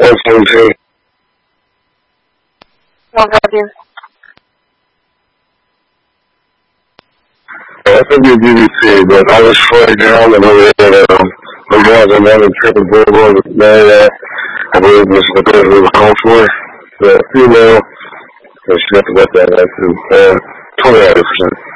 117. No, gracias. I think it's BBC, but I was flagged down and over there the guys on the triple board they I believe this is the person we were called for. The female, she got to get that, 20%.